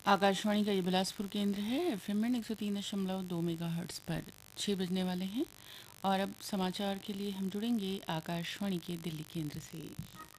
आकाशवाणी का ये बिलासपुर केंद्र है। एफएम में 103.2 मेगाहर्ट्ज़ पर 6 बजने वाले हैं और अब समाचार के लिए हम जुड़ेंगे आकाशवाणी के दिल्ली केंद्र से।